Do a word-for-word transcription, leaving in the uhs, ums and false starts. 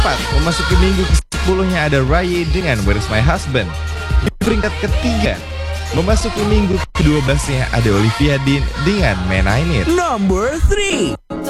keempat, memasuki minggu ke sepuluh-nya ada Raya dengan Where's My Husband. Di peringkat ketiga, memasuki minggu ke dua belas-nya ada Olivia Dean dengan Man I Need. Number three.